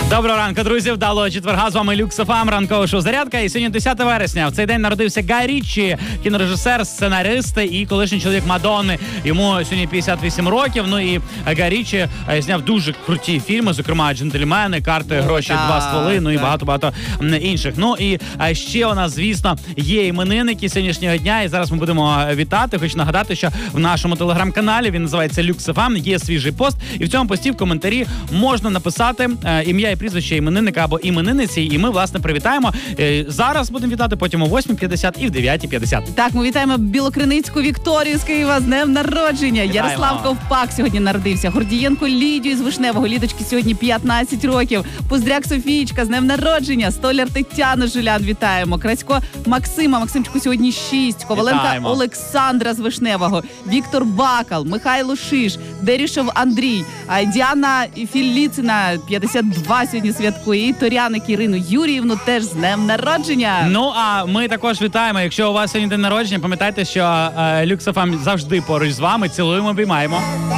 Доброго ранку, друзі. Вдалого четверга. З вами Люкс ФМ, ранкове шоу «Зарядка». І сьогодні 10 вересня. В цей день народився Гай Річчі, кінорежисер, сценарист і колишній чоловік Мадонни. Йому сьогодні 58 років. Ну і Гай Річчі зняв дуже круті фільми, зокрема «Джентльмени», «Карти, гроші, два стволи», ну і багато-багато інших. Ну і ще у нас, звісно, є іменинники сьогоднішнього дня. І зараз ми будемо вітати. Хочу нагадати, що в нашому телеграм-каналі, він називається Люкс ФМ, є свіжий пост. І в цьому пості в коментарі можна написати ім'я і прізвище іменинника або іменинниці, і ми, власне, привітаємо. Зараз будемо вітати, потім о 8:50 і в 9:50. Так, ми вітаємо Білокриницьку Вікторію з Києва з днем народження. Вітаємо. Ярослав Ковпак сьогодні народився. Гордієнко Лідію з Вишневого. Лідочки сьогодні 15 років. Пуздряк Софієчка з днем народження. Столяр Тетяну Жилян вітаємо. Красько Максима. Максимчику сьогодні 6. Коваленка Вітаємо. Олександра з Вишневого. Віктор Бакал. Михайло Шиш. Дерішев Андрій. Діана Філіцина 52 сьогодні святкує. І Торяник Ірину Юріївну теж з днем народження. Ну, а ми також вітаємо. Якщо у вас сьогодні день народження, пам'ятайте, що Люкс ФМ завжди поруч з вами. Цілуємо, обіймаємо.